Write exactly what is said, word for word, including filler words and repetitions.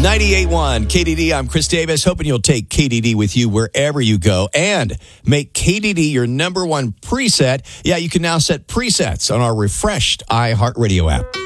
ninety-eight point one K D D, I'm Chris Davis, hoping you'll take K D D with you wherever you go and make K D D your number one preset. Yeah, you can now set presets on our refreshed iHeartRadio app.